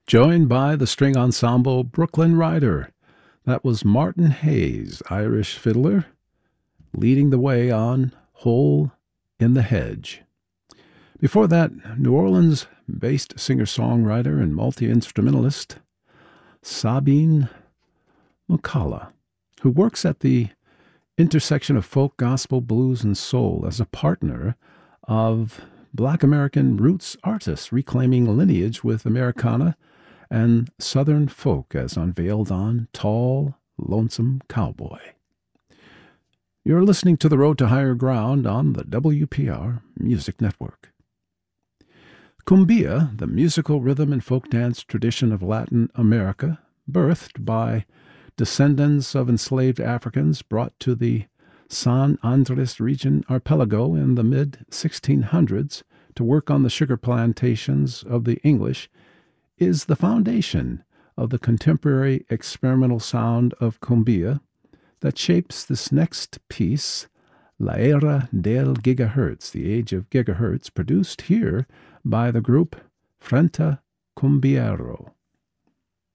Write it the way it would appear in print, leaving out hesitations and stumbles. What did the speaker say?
joined by the string ensemble Brooklyn Rider. That was Martin Hayes, Irish fiddler, leading the way on Hole in the Hedge. Before that, New Orleans-based singer-songwriter and multi-instrumentalist Sabine Mukala, who works at the intersection of folk, gospel, blues, and soul as a partner of Black American roots artists reclaiming lineage with Americana and Southern folk as unveiled on Tall, Lonesome Cowboy. You're listening to The Road to Higher Ground on the WPR Music Network. Cumbia, the musical rhythm and folk dance tradition of Latin America, birthed by descendants of enslaved Africans brought to the San Andres region archipelago in the mid-1600s to work on the sugar plantations of the English, is the foundation of the contemporary experimental sound of cumbia that shapes this next piece, La Era del Gigahertz, the Age of Gigahertz, produced here by the group Frente Cumbiero.